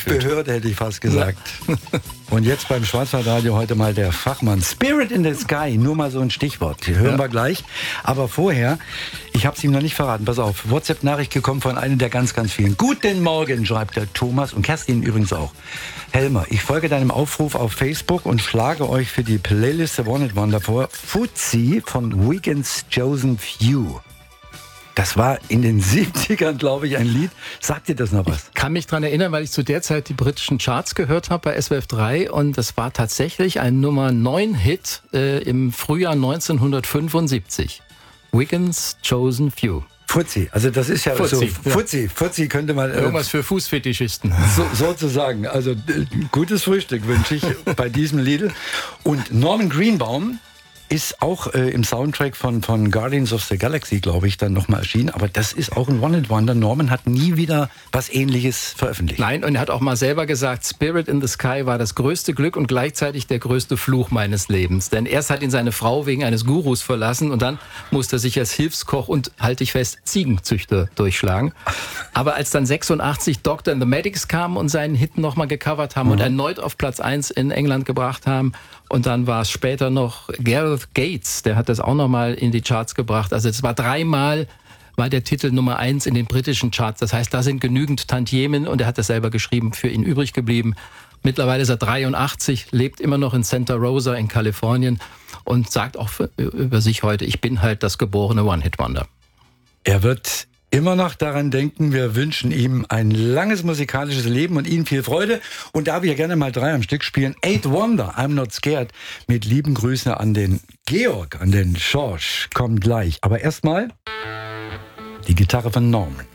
angefühlt. Behörde hätte ich fast gesagt. Und jetzt beim Schwarzwaldradio heute mal der Fachmann. Spirit in the Sky, nur mal so ein Stichwort. Die hören wir gleich. Aber vorher, ich habe es ihm noch nicht verraten. Pass auf, WhatsApp-Nachricht gekommen von einem der ganz, ganz vielen. Guten Morgen, schreibt der Thomas und Kerstin übrigens auch. Helmer, ich folge deinem Aufruf auf Facebook und schlage euch für die Playlist The One Hit Wonder vor. Fuzzy von Weekend's Chosen Few. Das war in den 70ern, glaube ich, ein Lied. Sagt dir das noch was? Ich kann mich daran erinnern, weil ich zu der Zeit die britischen Charts gehört habe bei SWF 3 und das war tatsächlich ein Nummer 9 Hit im Frühjahr 1975. Weekend's Chosen Few. Fuzzy, also das ist ja Fuzzy, so. Fuzzy könnte man... Irgendwas für Fußfetischisten. Sozusagen. Also gutes Frühstück wünsche ich bei diesem Lied. Und Norman Greenbaum ist auch im Soundtrack von Guardians of the Galaxy, glaube ich, dann nochmal erschienen. Aber das ist auch ein One-Hit-Wonder. Norman hat nie wieder was Ähnliches veröffentlicht. Nein, und er hat auch mal selber gesagt, Spirit in the Sky war das größte Glück und gleichzeitig der größte Fluch meines Lebens. Denn erst hat ihn seine Frau wegen eines Gurus verlassen und dann musste er sich als Hilfskoch und, halte ich fest, Ziegenzüchter durchschlagen. Aber als dann 86 Doctor and the Medics kamen und seinen Hit nochmal gecovert haben und erneut auf Platz 1 in England gebracht haben, und dann war es später noch Gareth Gates, der hat das auch nochmal in die Charts gebracht. Also es war dreimal, war der Titel Nummer 1 in den britischen Charts. Das heißt, da sind genügend Tantiemen, und er hat das selber geschrieben, für ihn übrig geblieben. Mittlerweile ist er 83, lebt immer noch in Santa Rosa in Kalifornien und sagt auch über sich heute, ich bin halt das geborene One-Hit-Wonder. Er wird immer noch daran denken, wir wünschen ihm ein langes musikalisches Leben und Ihnen viel Freude. Und da wir gerne mal 3 am Stück spielen, Eight Wonder, I'm Not Scared, mit lieben Grüßen an den Georg, an den Schorsch, kommt gleich. Aber erstmal die Gitarre von Norman.